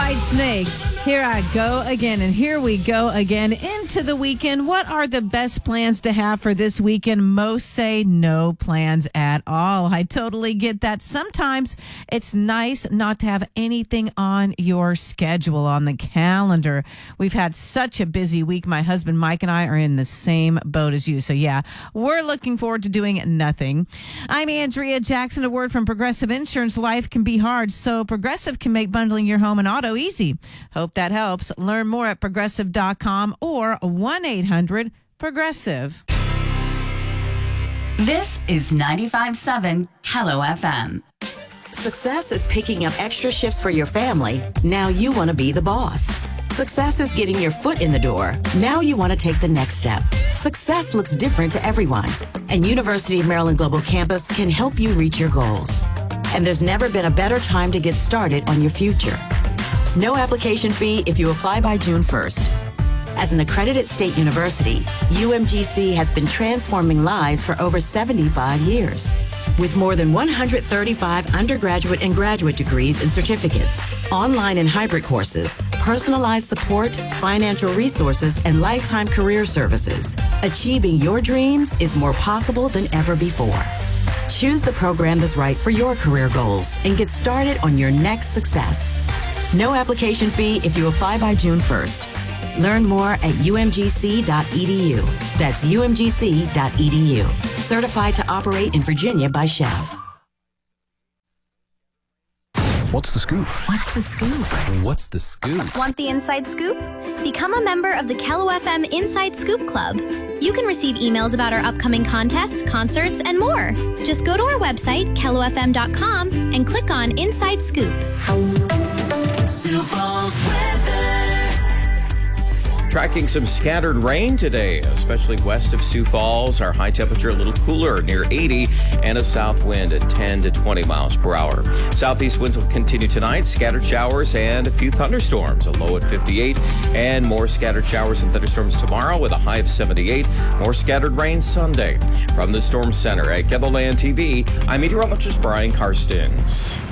Snake, here I go again, and here we go again into the weekend. What are the best plans to have for this weekend? Most say no plans at all. I totally get that. Sometimes it's nice not to have anything on your schedule, on the calendar. We've had such a busy week. My husband Mike and I are in the same boat as you. So yeah, we're looking forward to doing nothing. I'm Andrea Jackson. A word from Progressive Insurance. Life can be hard, so Progressive can make bundling your home and auto easy. Hope that helps. Learn more at progressive.com or 1-800-PROGRESSIVE. This is 95.7 Hello FM. Success is picking up extra shifts for your family. Now you want to be the boss. Success is getting your foot in the door. Now you want to take the next step. Success looks different to everyone, and University of Maryland Global Campus can help you reach your goals. And there's never been a better time to get started on your future. No application fee if you apply by June 1st. As an accredited state university, UMGC has been transforming lives for over 75 years. With more than 135 undergraduate and graduate degrees and certificates, online and hybrid courses, personalized support, financial resources, and lifetime career services, achieving your dreams is more possible than ever before. Choose the program that's right for your career goals and get started on your next success. No application fee if you apply by June 1st. Learn more at umgc.edu. That's umgc.edu. Certified to operate in Virginia by Chev. What's the scoop? What's the scoop? What's the scoop? Want the inside scoop? Become a member of the Kello FM Inside Scoop Club. You can receive emails about our upcoming contests, concerts, and more. Just go to our website, kellofm.com, and click on Inside Scoop. Sioux Falls weather. Tracking some scattered rain today, especially west of Sioux Falls. Our high temperature a little cooler, near 80, and a south wind at 10 to 20 miles per hour. Southeast winds will continue tonight, scattered showers and a few thunderstorms, a low at 58, and more scattered showers and thunderstorms tomorrow with a high of 78. More scattered rain Sunday. From the Storm Center at KELOLAND TV, I'm meteorologist Brian Karstens.